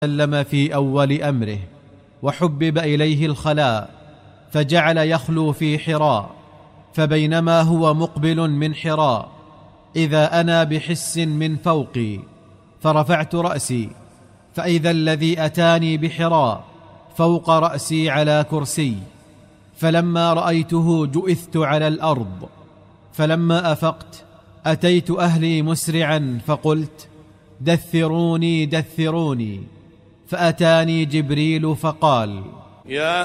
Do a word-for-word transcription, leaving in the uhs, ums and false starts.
وسلم في أول أمره، وحبب إليه الخلاء فجعل يخلو في حراء. فبينما هو مقبل من حراء إذا أنا بحس من فوقي، فرفعت رأسي فإذا الذي أتاني بحراء فوق رأسي على كرسي. فلما رأيته جئثت على الأرض. فلما أفقت أتيت أهلي مسرعا فقلت: دثروني دثروني. فأتاني جبريل فقال: يا